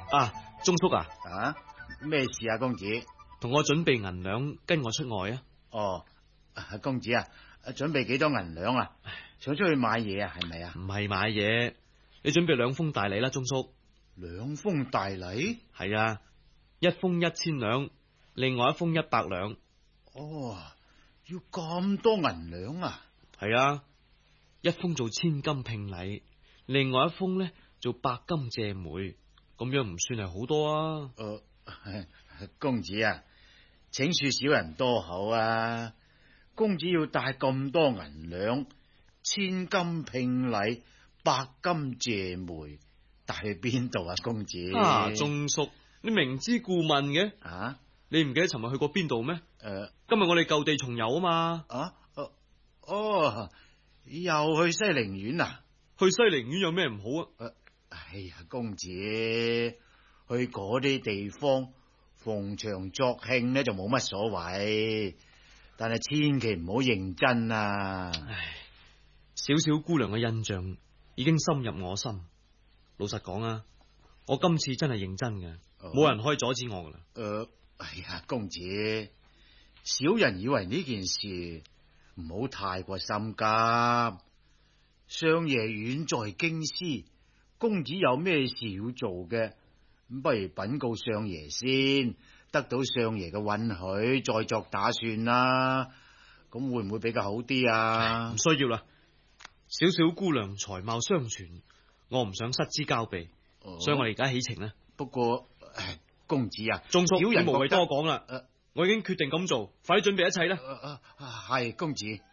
啊，鐘叔啊， 啊，咩事啊，公子？ 同我準備銀兩，跟我出外啊。 哦，公子啊，準備幾多銀兩啊？想出去買嘢啊，係咪啊？ 唔係買嘢，你準備2封大禮啦，鐘叔。 2封大禮？ 係啊，一封1000兩，另外一封100兩。 哦，要咁多銀兩啊？ 係啊，一封做千金聘禮，另外一封呢做白金謝媒，咁樣唔算係好多啊。 公子啊，請恕小人多口啊！公子要帶咁多銀兩、千金聘禮、白金謝媒，帶去邊度啊？公子啊，鐘叔，你明知故問嘅啊？ 你唔記得尋日去過邊度咩？今日我哋舊地重遊啊嘛。 又去西陵苑啊？ 去西陵苑有咩唔好啊？ 哎呀，公子去嗰啲地方逢場作興呢就冇乜所謂，但係千祈唔好認真啊！ 唉，小小姑娘嘅印象已經深入我心。老實講啊，我今次真係認真嘅，冇人可以阻止我噶啦。 哎呀，公子，小人以為呢件事唔好太過心急。相爺遠在京師，公子有咩事要做嘅，咁不如稟告相爺先，得到相爺嘅允許，再作打算啦。咁會唔會比較好啲啊？ 唔需要啦，小小姑娘才貌雙全，我唔想失之交臂，所以我哋而家起程啦。 不過，公子啊， 鐘叔， 小人無謂多講啦。我已經決定咁做，快啲準備一切啦。 係公子。